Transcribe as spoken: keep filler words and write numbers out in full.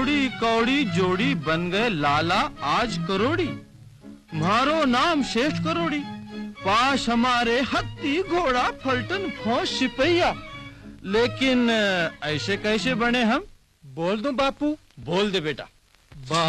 कौड़ी कौड़ी जोड़ी बन गए लाला आज करोड़ी। मारो नाम श्रेष्ठ करोड़ी, पास हमारे हत्ती घोड़ा फलटन फौज सिपहिया। लेकिन ऐसे कैसे बने हम? बोल दूं बापू? बोल दे बेटा।